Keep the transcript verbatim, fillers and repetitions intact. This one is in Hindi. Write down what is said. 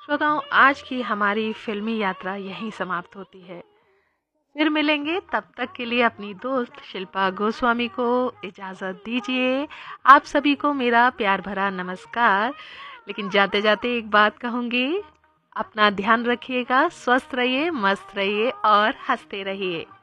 श्रोताओं, आज की हमारी फिल्मी यात्रा यहीं समाप्त होती है। फिर मिलेंगे, तब तक के लिए अपनी दोस्त शिल्पा गोस्वामी को इजाज़त दीजिए। आप सभी को मेरा प्यार भरा नमस्कार। लेकिन जाते जाते एक बात कहूँगी, अपना ध्यान रखिएगा, स्वस्थ रहिए, मस्त रहिए और हंसते रहिए।